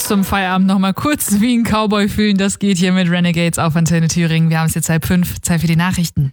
zum Feierabend nochmal kurz wie ein Cowboy fühlen. Das geht hier mit Renegades auf Antenne Thüringen. Wir haben es jetzt 4:30, Zeit für die Nachrichten.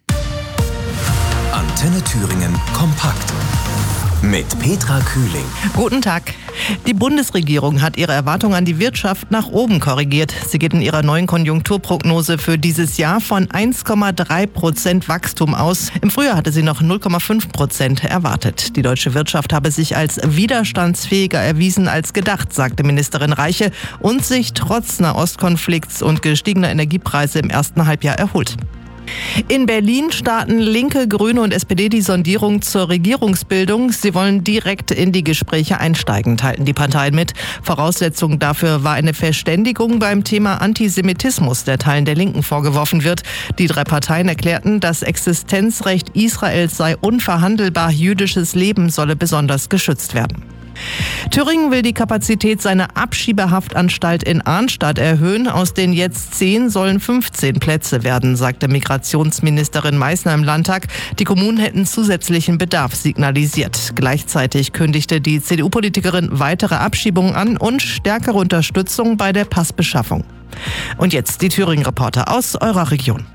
Antenne Thüringen kompakt. Mit Petra Kühling. Guten Tag. Die Bundesregierung hat ihre Erwartungen an die Wirtschaft nach oben korrigiert. Sie geht in ihrer neuen Konjunkturprognose für dieses Jahr von 1,3% Wachstum aus. Im Frühjahr hatte sie noch 0,5% erwartet. Die deutsche Wirtschaft habe sich als widerstandsfähiger erwiesen als gedacht, sagte Ministerin Reiche, und sich trotz Nahostkonflikts und gestiegener Energiepreise im ersten Halbjahr erholt. In Berlin starten Linke, Grüne und SPD die Sondierung zur Regierungsbildung. Sie wollen direkt in die Gespräche einsteigen, teilten die Parteien mit. Voraussetzung dafür war eine Verständigung beim Thema Antisemitismus, der Teilen der Linken vorgeworfen wird. Die drei Parteien erklärten, das Existenzrecht Israels sei unverhandelbar, jüdisches Leben solle besonders geschützt werden. Thüringen will die Kapazität seiner Abschiebehaftanstalt in Arnstadt erhöhen. Aus den jetzt 10 sollen 15 Plätze werden, sagte Migrationsministerin Meißner im Landtag. Die Kommunen hätten zusätzlichen Bedarf signalisiert. Gleichzeitig kündigte die CDU-Politikerin weitere Abschiebungen an und stärkere Unterstützung bei der Passbeschaffung. Und jetzt die Thüringen-Reporter aus eurer Region.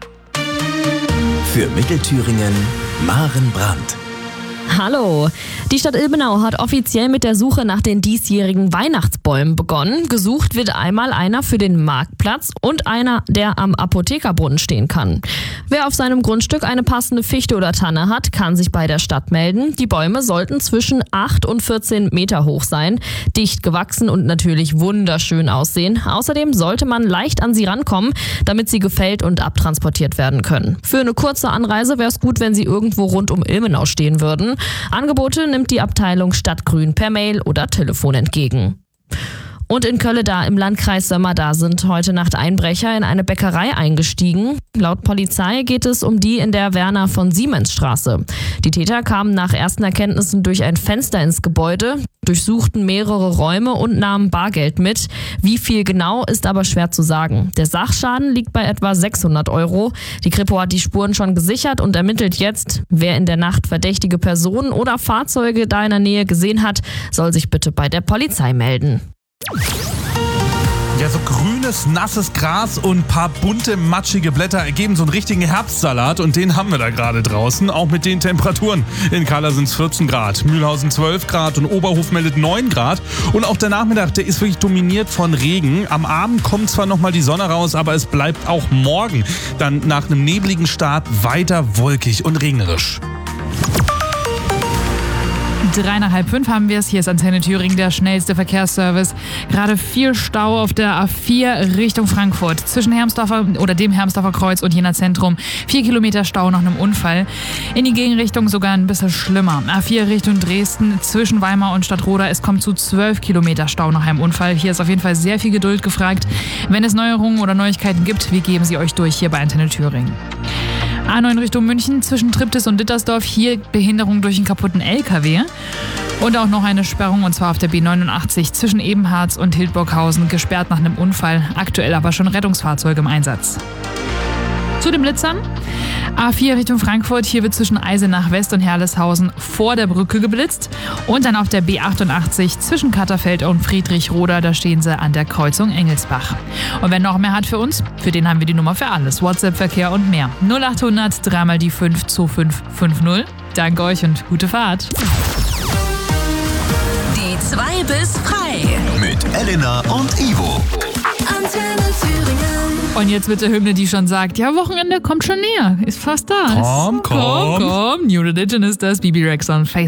Für Mittelthüringen Maren Brandt. Hallo. Die Stadt Ilmenau hat offiziell mit der Suche nach den diesjährigen Weihnachtsbäumen begonnen. Gesucht wird einmal einer für den Marktplatz und einer, der am Apothekerbrunnen stehen kann. Wer auf seinem Grundstück eine passende Fichte oder Tanne hat, kann sich bei der Stadt melden. Die Bäume sollten zwischen 8 und 14 Meter hoch sein, dicht gewachsen und natürlich wunderschön aussehen. Außerdem sollte man leicht an sie rankommen, damit sie gefällt und abtransportiert werden können. Für eine kurze Anreise wäre es gut, wenn sie irgendwo rund um Ilmenau stehen würden. Angebote nimmt die Abteilung Stadtgrün per Mail oder Telefon entgegen. Und in Kölleda im Landkreis Sömmerda sind heute Nacht Einbrecher in eine Bäckerei eingestiegen. Laut Polizei geht es um die in der Werner-von-Siemens-Straße. Die Täter kamen nach ersten Erkenntnissen durch ein Fenster ins Gebäude, durchsuchten mehrere Räume und nahmen Bargeld mit. Wie viel genau, ist aber schwer zu sagen. Der Sachschaden liegt bei etwa 600 €. Die Kripo hat die Spuren schon gesichert und ermittelt jetzt. Wer in der Nacht verdächtige Personen oder Fahrzeuge da in der Nähe gesehen hat, soll sich bitte bei der Polizei melden. Ja, so grünes, nasses Gras und ein paar bunte, matschige Blätter ergeben so einen richtigen Herbstsalat und den haben wir da gerade draußen, auch mit den Temperaturen. In Kahler sind es 14 Grad, Mühlhausen 12 Grad und Oberhof meldet 9 Grad. Und auch der Nachmittag, der ist wirklich dominiert von Regen. Am Abend kommt zwar nochmal die Sonne raus, aber es bleibt auch morgen dann nach einem nebligen Start weiter wolkig und regnerisch. 3 nach 4:30 haben wir es. Hier ist Antenne Thüringen, der schnellste Verkehrsservice. Gerade viel Stau auf der A4 Richtung Frankfurt. Zwischen dem Hermsdorfer Kreuz und Jena Zentrum. 4 Kilometer Stau nach einem Unfall. In die Gegenrichtung sogar ein bisschen schlimmer. A4 Richtung Dresden zwischen Weimar und Stadtroda. Es kommt zu 12 Kilometer Stau nach einem Unfall. Hier ist auf jeden Fall sehr viel Geduld gefragt. Wenn es Neuerungen oder Neuigkeiten gibt, wir geben sie euch durch hier bei Antenne Thüringen. A9 Richtung München zwischen Triptis und Dittersdorf. Hier Behinderung durch einen kaputten LKW. Und auch noch eine Sperrung, und zwar auf der B89 zwischen Ebenharz und Hildburghausen, gesperrt nach einem Unfall. Aktuell aber schon Rettungsfahrzeuge im Einsatz. Zu den Blitzern. A4 Richtung Frankfurt. Hier wird zwischen Eisenach West und Herleshausen vor der Brücke geblitzt. Und dann auf der B88 zwischen Katterfeld und Friedrichroda. Da stehen sie an der Kreuzung Engelsbach. Und wer noch mehr hat für uns, für den haben wir die Nummer für alles. WhatsApp-Verkehr und mehr. 0800 3 die 5 2550. Danke euch und gute Fahrt. Die 2 bis frei. Mit Elena und Ivo. Antenne Thüringen. Und jetzt mit der Hymne, die schon sagt, ja, Wochenende kommt schon näher. Ist fast da. Komm. New Religion ist das. Bibi Rex on Faith.